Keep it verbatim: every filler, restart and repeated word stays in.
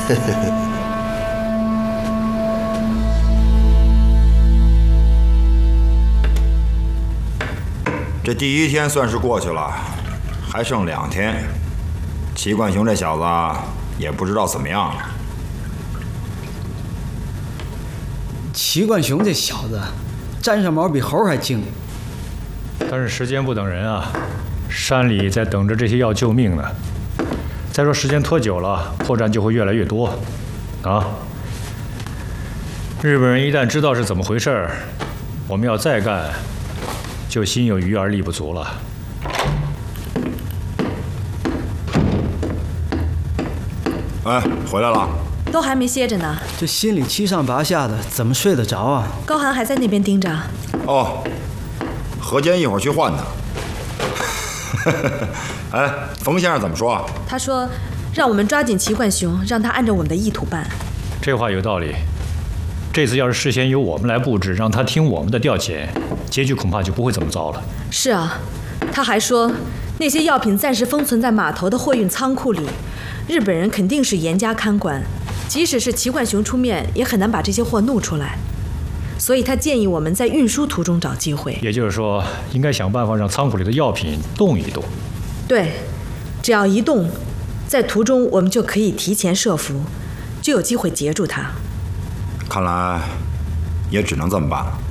这第一天算是过去了，还剩两天。齐冠雄这小子也不知道怎么样了。 齐冠雄这小子，沾上毛比猴还精。 但是时间不等人啊，山里在等着这些药救命呢。再说时间拖久了，破绽就会越来越多，啊！日本人一旦知道是怎么回事，我们要再干，就心有余而力不足了。 哎，回来了。 都还没歇着呢。 这心里七上八下的，怎么睡得着啊？ 高寒还在那边盯着。 哦，何坚一会儿去换他。哎，冯先生怎么说啊？ 他说，让我们抓紧齐冠雄，让他按照我们的意图办。 这话有道理。这次要是事先由我们来布置，让他听我们的调遣，结局恐怕就不会这么糟了。 是啊，他还说，那些药品暂时封存在码头的货运仓库里，日本人肯定是严加看管，即使是齐冠雄出面，也很难把这些货弄出来。所以他建议我们在运输途中找机会。 也就是说，应该想办法让仓库里的药品动一动。 对，只要一动，在途中我们就可以提前设伏，就有机会截住他。 看来也只能这么办了。